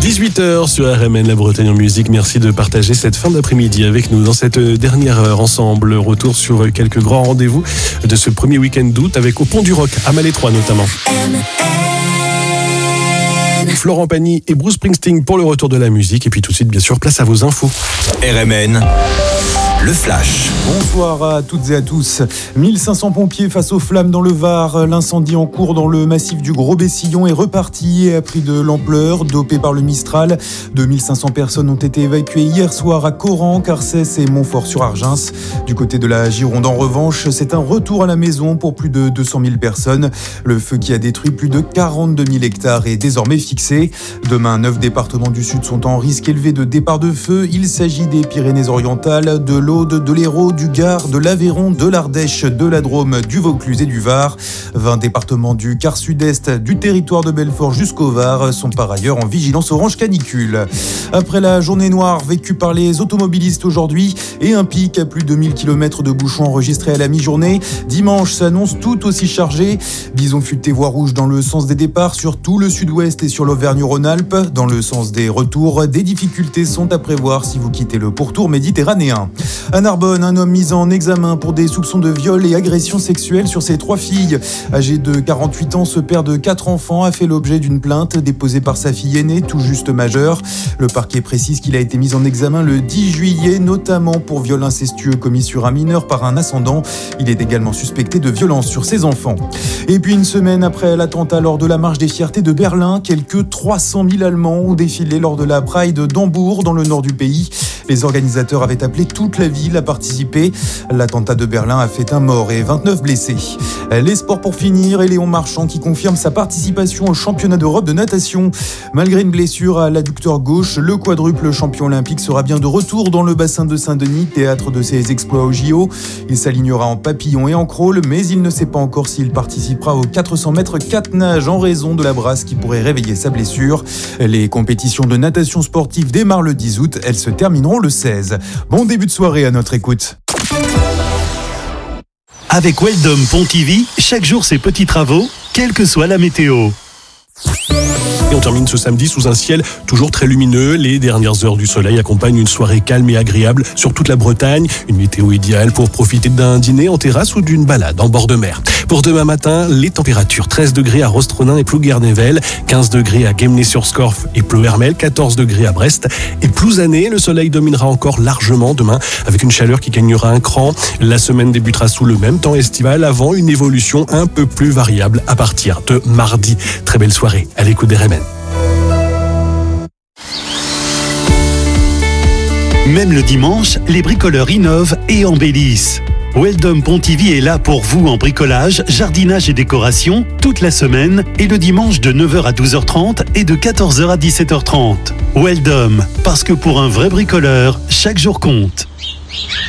18h sur RMN, la Bretagne en musique. Merci de partager cette fin d'après-midi avec nous dans cette dernière heure ensemble. Retour sur quelques grands rendez-vous de ce premier week-end d'août avec au Pont du Roc, à Malétroit notamment. Florent Pagny et Bruce Springsteen pour le retour de la musique. Et puis tout de suite, bien sûr, place à vos infos. RMN, le Flash. Bonsoir à toutes et à tous. 1500 pompiers face aux flammes dans le Var. L'incendie en cours dans le massif du Gros-Bessillon est reparti et a pris de l'ampleur. Dopé par le Mistral, 2500 personnes ont été évacuées hier soir à Coran, Carcès et Montfort-sur-Argens. Du côté de la Gironde, en revanche, c'est un retour à la maison pour plus de 200 000 personnes. Le feu qui a détruit plus de 42 000 hectares est désormais fixé. Demain, 9 départements du Sud sont en risque élevé de départ de feu. Il s'agit des Pyrénées-Orientales, de l'Aude, de l'Hérault, du Gard, de l'Aveyron, de l'Ardèche, de la Drôme, du Vaucluse et du Var. 20 départements du quart sud-est, du territoire de Belfort jusqu'au Var sont par ailleurs en vigilance orange canicule. Après la journée noire vécue par les automobilistes aujourd'hui et un pic à plus de 1000 km de bouchons enregistrés à la mi-journée, dimanche s'annonce tout aussi chargé. Bison futé voie rouge dans le sens des départs sur tout le sud-ouest et sur l'Auvergne-Rhône-Alpes. Dans le sens des retours, des difficultés sont à prévoir si vous quittez le pourtour méditerranéen. À Narbonne, un homme mis en examen pour des soupçons de viol et agression sexuelle sur ses 3 filles. Âgé de 48 ans, ce père de 4 enfants a fait l'objet d'une plainte déposée par sa fille aînée, tout juste majeure. Le parquet précise qu'il a été mis en examen le 10 juillet, notamment pour viol incestueux commis sur un mineur par un ascendant. Il est également suspecté de violence sur ses enfants. Et puis une semaine après l'attentat lors de la marche des fiertés de Berlin, quelques 300 000 Allemands ont défilé lors de la Pride d'Hambourg, dans le nord du pays. Les organisateurs avaient appelé toute la ville à participer. L'attentat de Berlin a fait un mort et 29 blessés. Les sports pour finir et Léon Marchand qui confirme sa participation au championnat d'Europe de natation. Malgré une blessure à l'adducteur gauche, le quadruple champion olympique sera bien de retour dans le bassin de Saint-Denis, théâtre de ses exploits au JO. Il s'alignera en papillon et en crawl, mais il ne sait pas encore s'il participera aux 400 mètres 4 nages en raison de la brasse qui pourrait réveiller sa blessure. Les compétitions de natation sportive démarrent le 10 août, elles se termineront le 16. Bon début de soirée à notre écoute. Avec Weldom Pontivy, chaque jour ses petits travaux, quelle que soit la météo. Et on termine ce samedi sous un ciel toujours très lumineux. Les dernières heures du soleil accompagnent une soirée calme et agréable sur toute la Bretagne. Une météo idéale pour profiter d'un dîner en terrasse ou d'une balade en bord de mer. Pour demain matin, les températures 13 degrés à Rostronin et Plouguer-Nevel, 15 degrés à Guémené-sur-Scorff et Ploërmel, 14 degrés à Brest et Plouzané. Le soleil dominera encore largement demain avec une chaleur qui gagnera un cran. La semaine débutera sous le même temps estival avant une évolution un peu plus variable à partir de mardi. Très belle soirée à l'écoute des RMN. Même le dimanche, les bricoleurs innovent et embellissent. Weldom Pontivy est là pour vous en bricolage, jardinage et décoration toute la semaine et le dimanche de 9h à 12h30 et de 14h à 17h30. Weldom, parce que pour un vrai bricoleur, chaque jour compte.